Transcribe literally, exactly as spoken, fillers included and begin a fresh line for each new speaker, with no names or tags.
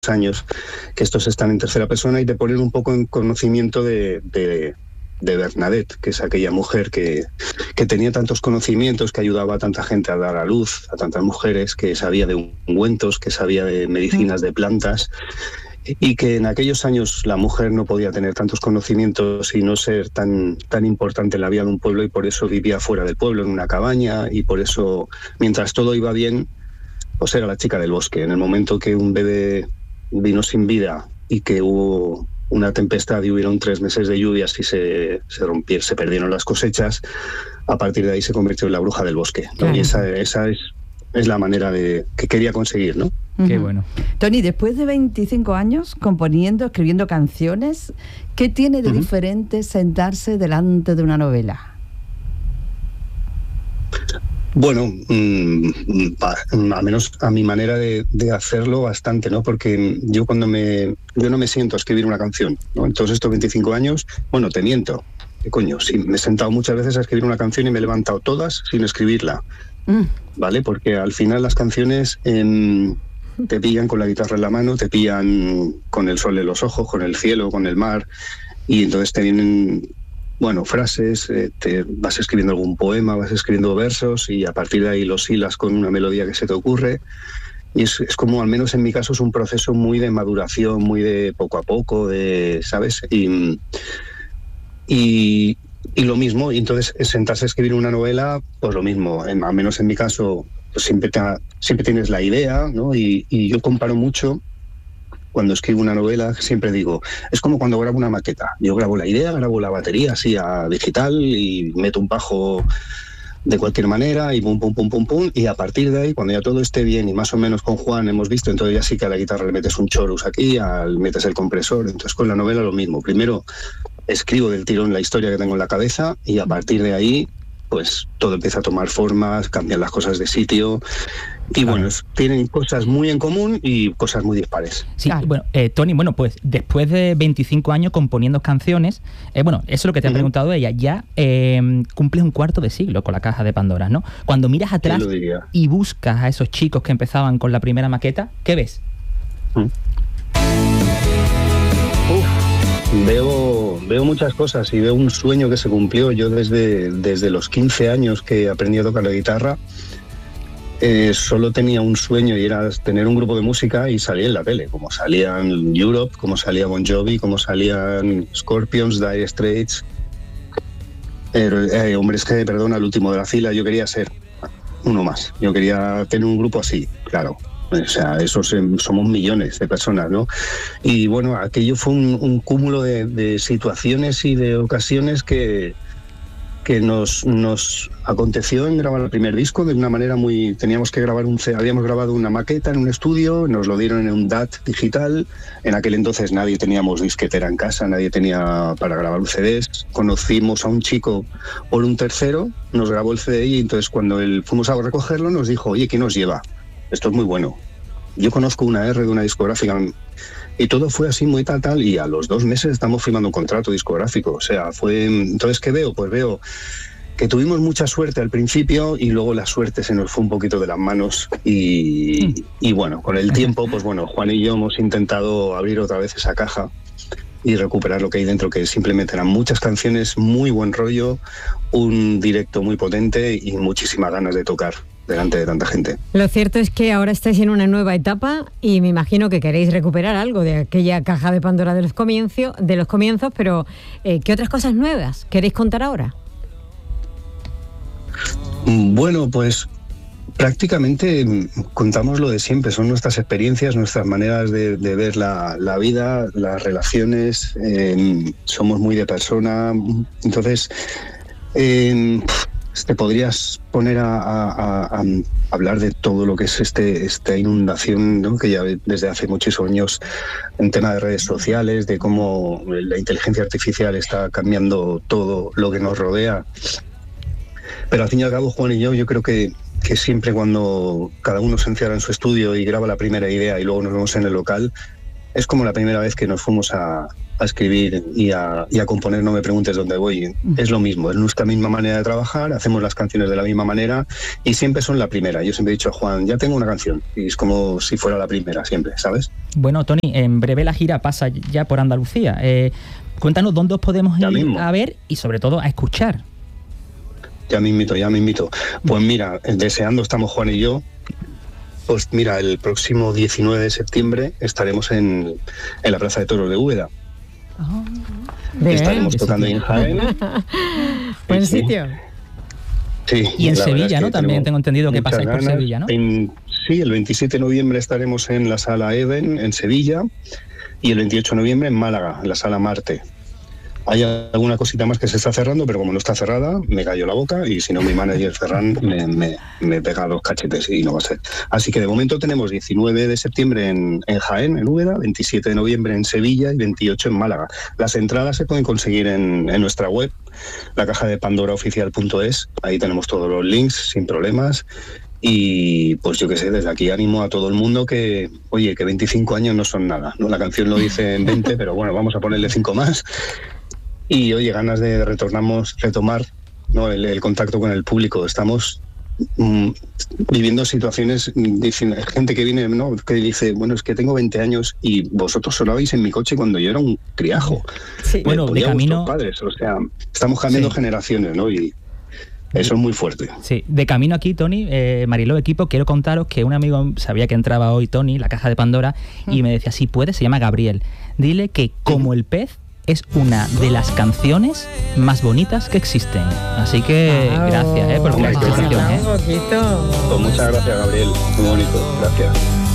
años que estos están en tercera persona y te ponen un poco en conocimiento de, de, de Bernadette, que es aquella mujer que, que tenía tantos conocimientos, que ayudaba a tanta gente a dar a luz, a tantas mujeres, que sabía de ungüentos, que sabía de medicinas, de plantas, y que en aquellos años la mujer no podía tener tantos conocimientos y no ser tan, tan importante en la vida de un pueblo, y por eso vivía fuera del pueblo, en una cabaña, y por eso, mientras todo iba bien, pues era la chica del bosque. En el momento que un bebé vino sin vida y que hubo una tempestad y hubieron tres meses de lluvias y se, se rompieron, se perdieron las cosechas, a partir de ahí se convirtió en la bruja del bosque, ¿no? Claro. Y esa, esa es, es la manera de, que quería conseguir, ¿no?
Uh-huh. Qué bueno. Tony, después de veinticinco años componiendo, escribiendo canciones, ¿qué tiene de uh-huh. diferente sentarse delante de una novela?
Bueno, mmm, a menos a mi manera de, de hacerlo bastante, ¿no? Porque yo cuando me yo no me siento a escribir una canción, ¿no? En todos estos veinticinco años, bueno, te miento, ¿qué coño? Sí, me he sentado muchas veces a escribir una canción y me he levantado todas sin escribirla, mm. ¿vale? Porque al final las canciones eh, te pillan con la guitarra en la mano, te pillan con el sol en los ojos, con el cielo, con el mar, y entonces te vienen... Bueno, frases, eh, te vas escribiendo algún poema, vas escribiendo versos y a partir de ahí los hilas con una melodía que se te ocurre. Y es, es como, al menos en mi caso, es un proceso muy de maduración, muy de poco a poco, de, ¿sabes? Y, y, y lo mismo, y entonces sentarse a escribir una novela, pues lo mismo, en, al menos en mi caso, pues siempre, te, siempre tienes la idea, ¿no? Y, y yo comparo mucho. Cuando escribo una novela siempre digo, es como cuando grabo una maqueta. Yo grabo la idea, grabo la batería así a digital y meto un bajo de cualquier manera y pum, pum, pum, pum, pum. Y a partir de ahí, cuando ya todo esté bien y más o menos con Juan hemos visto, entonces ya sí que a la guitarra le metes un chorus aquí, al, metes el compresor. Entonces con la novela lo mismo. Primero escribo del tirón la historia que tengo en la cabeza y a partir de ahí, pues todo empieza a tomar formas, cambian las cosas de sitio. Y bueno, claro. tienen cosas muy en común y cosas muy dispares.
Sí, claro. bueno, eh, Tony, bueno, pues después de veinticinco años componiendo canciones, eh, bueno, eso es lo que te ha uh-huh. preguntado ella, ya eh, cumples un cuarto de siglo con la Caja de Pandora, ¿no? Cuando miras atrás y buscas a esos chicos que empezaban con la primera maqueta, ¿qué ves?
Uh. Uf, veo, veo muchas cosas y veo un sueño que se cumplió. Yo desde, desde los quince años que aprendí a tocar la guitarra, Eh, solo tenía un sueño y era tener un grupo de música y salir en la tele, como salían Europe, como salía Bon Jovi, como salían Scorpions, Dire Straits, eh, eh, hombres que, perdón, al último de la fila. Yo quería ser uno más, yo quería tener un grupo así, claro. O sea, esos somos millones de personas, ¿no? Y bueno, aquello fue un, un cúmulo de, de situaciones y de ocasiones que que nos, nos aconteció en grabar el primer disco de una manera muy... Teníamos que grabar un... Habíamos grabado una maqueta en un estudio, nos lo dieron en un D A T digital. En aquel entonces nadie teníamos disquetera en casa, nadie tenía para grabar un C Ds. Conocimos a un chico por un tercero, nos grabó el C D y entonces cuando él, fuimos a recogerlo nos dijo, oye, ¿quién nos lleva? Esto es muy bueno. Yo conozco una R de una discográfica... Y todo fue así muy tal, tal, y a los dos meses estamos firmando un contrato discográfico. O sea, fue... Entonces, ¿qué veo? Pues veo que tuvimos mucha suerte al principio y luego la suerte se nos fue un poquito de las manos y, y bueno, con el tiempo, pues bueno, Juan y yo hemos intentado abrir otra vez esa caja y recuperar lo que hay dentro, que simplemente eran muchas canciones, muy buen rollo, un directo muy potente y muchísimas ganas de tocar delante de tanta gente.
Lo cierto es que ahora estáis en una nueva etapa y me imagino que queréis recuperar algo de aquella Caja de Pandora de los comienzos, de los comienzos, pero eh, ¿qué otras cosas nuevas queréis contar ahora?
Bueno, pues prácticamente contamos lo de siempre, son nuestras experiencias, nuestras maneras de, de ver la, la vida, las relaciones, eh, somos muy de persona, entonces... Eh, te podrías poner a, a, a, a hablar de todo lo que es este esta inundación, ¿no? Que ya desde hace muchos años en tema de redes sociales, de cómo la inteligencia artificial está cambiando todo lo que nos rodea. Pero al fin y al cabo, Juan y yo, yo creo que, que siempre cuando cada uno se encierra en su estudio y graba la primera idea y luego nos vemos en el local, es como la primera vez que nos fuimos a, a escribir y a, y a componer No me preguntes dónde voy. Es lo mismo, es nuestra misma manera de trabajar, hacemos las canciones de la misma manera y siempre son la primera. Yo siempre he dicho a Juan, ya tengo una canción, y es como si fuera la primera siempre, ¿sabes?
Bueno, Tony, en breve la gira pasa ya por Andalucía. Eh, cuéntanos dónde os podemos ir a ver y sobre todo a escuchar.
Ya me invito, ya me invito. Pues mira, deseando estamos Juan y yo. Pues mira, el próximo diecinueve de septiembre estaremos en, en la Plaza de Toros de Úbeda.
Oh,
estaremos tocando en Jaén.
Buen sí. sitio.
Sí,
y en Sevilla, ¿no? También tengo entendido que pasáis por Sevilla, ¿no?
En, sí, el veintisiete de noviembre estaremos en la Sala Eden, en Sevilla, y el veintiocho de noviembre en Málaga, en la Sala Marte. Hay alguna cosita más que se está cerrando, pero como no está cerrada, me cayó la boca y si no, mi manager Ferran me, me, me pega los cachetes y no va a ser. Así que de momento tenemos diecinueve de septiembre en, en Jaén, en Úbeda, veintisiete de noviembre en Sevilla y veintiocho en Málaga. Las entradas se pueden conseguir en, en nuestra web, la caja de pandora oficial punto es. Ahí tenemos todos los links sin problemas. Y pues yo qué sé, desde aquí animo a todo el mundo que, oye, que veinticinco años no son nada, ¿no? La canción lo dice en veinte, pero bueno, vamos a ponerle cinco más. Y oye, ganas de retornamos, retomar, ¿no? el, el contacto con el público. Estamos mm, viviendo situaciones, dicen, gente que viene, ¿no? que dice, bueno, es que tengo veinte años y vosotros sonabais en mi coche cuando yo era un criajo.
Sí. Bueno, de camino...
padres, o sea, estamos cambiando sí. generaciones, ¿no? Y eso es muy fuerte.
Sí, de camino aquí, Tony, eh, Mariló, equipo, quiero contaros que un amigo sabía que entraba hoy, Tony, la caja de Pandora, mm. y me decía, si puedes, se llama Gabriel. Dile que como el pez es una de las canciones más bonitas que existen. Así que oh, gracias, ¿eh? Porque la canción, ¿eh?
Pues muchas gracias, Gabriel. Muy bonito. Gracias.